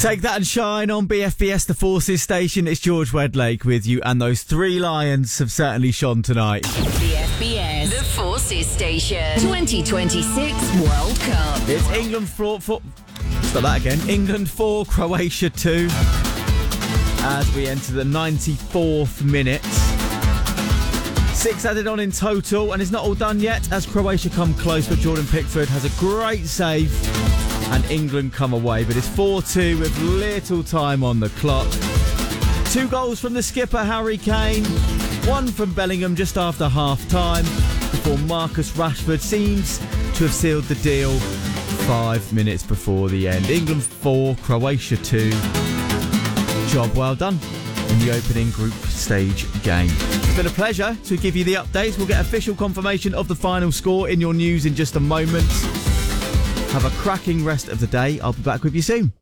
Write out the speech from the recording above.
Take that and shine on BFBS, the Forces station. It's George Wedlake with you, and those three Lions have certainly shone tonight. BFBS, the Forces station. 2026 World Cup. It's England 4. Start that again. England 4, Croatia 2. As we enter the 94th minute. 6 added on in total, and it's not all done yet as Croatia come close, but Jordan Pickford has a great save and England come away. But it's 4-2 with little time on the clock. 2 goals from the skipper Harry Kane, 1 from Bellingham just after half-time, before Marcus Rashford seems to have sealed the deal 5 minutes before the end. England 4, Croatia 2. Job well done in the opening group stage game. It's been a pleasure to give you the updates. We'll get official confirmation of the final score in your news in just a moment. Have a cracking rest of the day. I'll be back with you soon.